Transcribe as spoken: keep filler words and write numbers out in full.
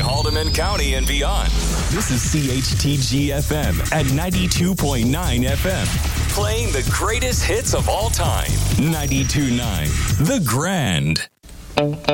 Haldeman County and beyond. This is C H T G F M at ninety-two point nine F M. Playing the greatest hits of all time. ninety-two point nine The Grand.